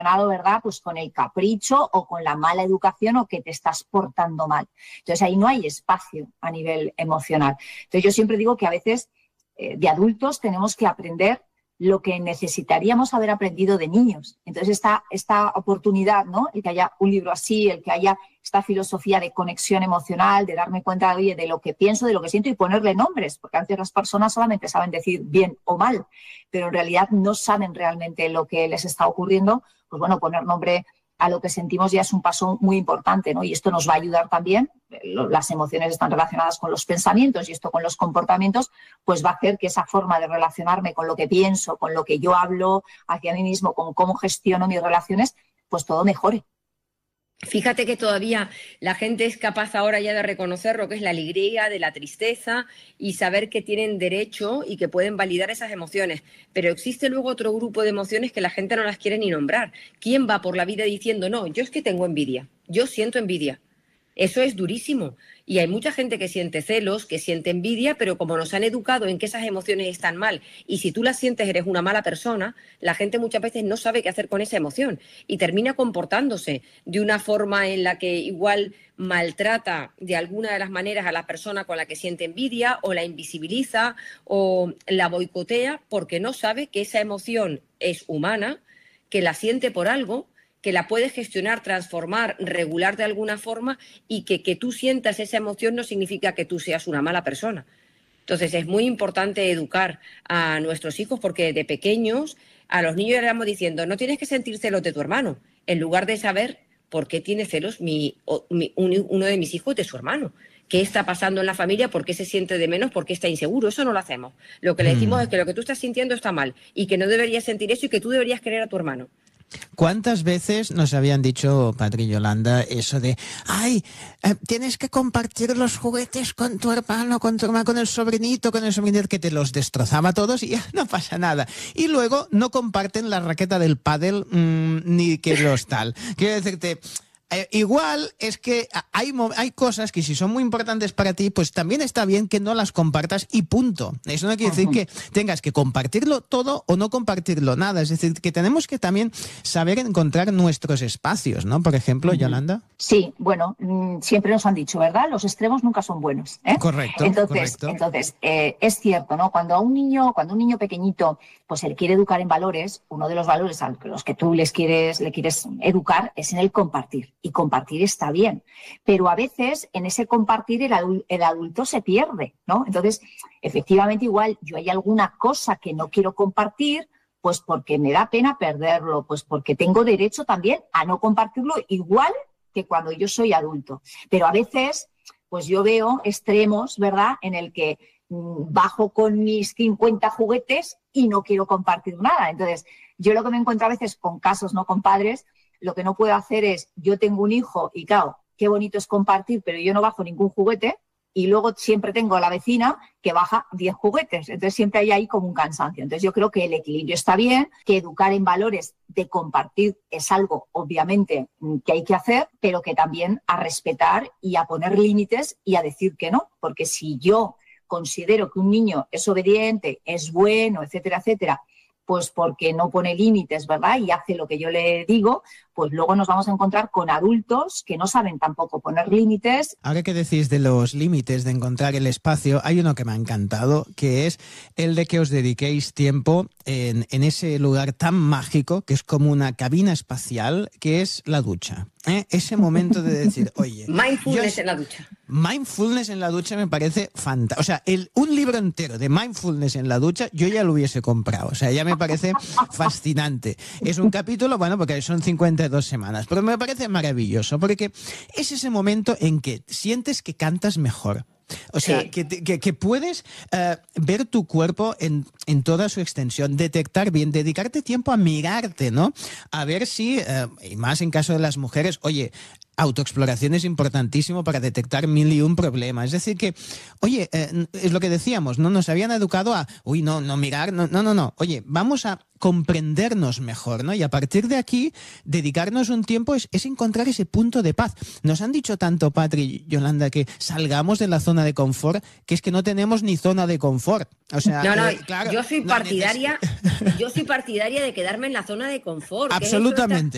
¿verdad? Pues con el capricho o con la mala educación o que te estás portando mal. Entonces ahí no hay espacio a nivel emocional. Entonces yo siempre digo que a veces de adultos tenemos que aprender lo que necesitaríamos haber aprendido de niños. Entonces esta oportunidad, ¿no? El que haya un libro así, el que haya esta filosofía de conexión emocional, de darme cuenta, oye, de lo que pienso, de lo que siento y ponerle nombres, porque a veces las personas solamente saben decir bien o mal, pero en realidad no saben realmente lo que les está ocurriendo. Pues bueno, poner nombre a lo que sentimos ya es un paso muy importante, ¿no? Y esto nos va a ayudar también, las emociones están relacionadas con los pensamientos y esto con los comportamientos, pues va a hacer que esa forma de relacionarme con lo que pienso, con lo que yo hablo hacia mí mismo, con cómo gestiono mis relaciones, pues todo mejore. Fíjate que todavía la gente es capaz ahora ya de reconocer lo que es la alegría, de la tristeza y saber que tienen derecho y que pueden validar esas emociones. Pero existe luego otro grupo de emociones que la gente no las quiere ni nombrar. ¿Quién va por la vida diciendo, no, yo es que tengo envidia, yo siento envidia? Eso es durísimo. Y hay mucha gente que siente celos, que siente envidia, pero como nos han educado en que esas emociones están mal y si tú las sientes eres una mala persona, la gente muchas veces no sabe qué hacer con esa emoción y termina comportándose de una forma en la que igual maltrata de alguna de las maneras a la persona con la que siente envidia o la invisibiliza o la boicotea porque no sabe que esa emoción es humana, que la siente por algo, que la puedes gestionar, transformar, regular de alguna forma y que tú sientas esa emoción no significa que tú seas una mala persona. Entonces es muy importante educar a nuestros hijos porque de pequeños a los niños le vamos diciendo no tienes que sentir celos de tu hermano, en lugar de saber por qué tiene celos uno de mis hijos de su hermano. ¿Qué está pasando en la familia? ¿Por qué se siente de menos? ¿Por qué está inseguro? Eso no lo hacemos. Lo que le decimos es que lo que tú estás sintiendo está mal y que no deberías sentir eso y que tú deberías querer a tu hermano. ¿Cuántas veces nos habían dicho, Patri y Yolanda, eso de, tienes que compartir los juguetes con tu hermano, con el sobrinito, que te los destrozaba todos y ya no pasa nada? Y luego no comparten la raqueta del pádel ni que los tal. Quiero decirte... igual es que hay cosas que si son muy importantes para ti, pues también está bien que no las compartas y punto. Eso no quiere decir que tengas que compartirlo todo o no compartirlo nada. Es decir, que tenemos que también saber encontrar nuestros espacios, ¿no? Por ejemplo, Yolanda. Sí, bueno, siempre nos han dicho, ¿verdad? Los extremos nunca son buenos, ¿eh? Correcto, Entonces, es cierto, ¿no? Cuando un niño pequeño, pues se le quiere educar en valores, uno de los valores a los que tú le quieres educar es en el compartir. Y compartir está bien. Pero a veces en ese compartir el adulto se pierde, ¿no? Entonces, efectivamente, igual yo hay alguna cosa que no quiero compartir, pues porque me da pena perderlo, pues porque tengo derecho también a no compartirlo igual que cuando yo soy adulto. Pero a veces, pues yo veo extremos, ¿verdad?, en el que bajo con mis 50 juguetes y no quiero compartir nada. Entonces, yo lo que me encuentro a veces con casos, no con padres, lo que no puedo hacer es, yo tengo un hijo y claro, qué bonito es compartir, pero yo no bajo ningún juguete y luego siempre tengo a la vecina que baja 10 juguetes. Entonces siempre hay ahí como un cansancio. Entonces yo creo que el equilibrio está bien, que educar en valores de compartir es algo, obviamente, que hay que hacer, pero que también a respetar y a poner límites y a decir que no. Porque si yo considero que un niño es obediente, es bueno, etcétera, etcétera, pues porque no pone límites, ¿verdad? Y hace lo que yo le digo, pues luego nos vamos a encontrar con adultos que no saben tampoco poner límites. Ahora que decís de los límites, de encontrar el espacio, hay uno que me ha encantado, que es el de que os dediquéis tiempo en ese lugar tan mágico, que es como una cabina espacial, que es la ducha. Ese momento de decir, oye... Mindfulness en la ducha. Mindfulness en la ducha me parece fantástico. O sea, un libro entero de mindfulness en la ducha yo ya lo hubiese comprado. O sea, ya me parece fascinante. Es un capítulo, bueno, porque son 52 semanas, pero me parece maravilloso, porque es ese momento en que sientes que cantas mejor. O sea, sí, que puedes ver tu cuerpo en toda su extensión, detectar bien, dedicarte tiempo a mirarte, ¿no? A ver si, y más en caso de las mujeres, oye, autoexploración es importantísimo para detectar 1001 problemas. Es decir que, oye, es lo que decíamos, ¿no? Nos habían educado a, no mirar, no. Oye, vamos a comprendernos mejor, ¿no? Y a partir de aquí, dedicarnos un tiempo es encontrar ese punto de paz. Nos han dicho tanto, Patri y Yolanda, que salgamos de la zona de confort, que es que no tenemos ni zona de confort. O sea, claro, yo soy partidaria de quedarme en la zona de confort. Absolutamente.